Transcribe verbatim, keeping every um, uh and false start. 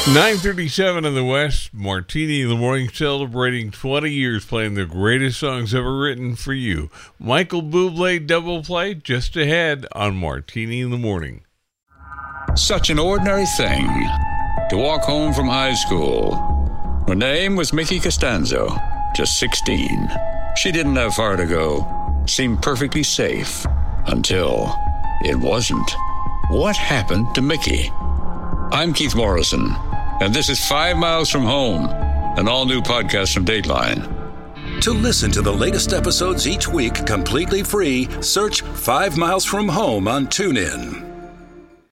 nine thirty-seven in the West, Martini in the Morning, celebrating twenty years playing the greatest songs ever written for you. Michael Bublé double play just ahead on Martini in the Morning. Such an ordinary thing to walk home from high school. Her name was Mickey Costanzo, just sixteen. She didn't have far to go, seemed perfectly safe, until it wasn't. What happened to Mickey? I'm Keith Morrison, and this is Five Miles from Home, an all-new podcast from Dateline. To listen to the latest episodes each week completely free, search Five Miles from Home on TuneIn.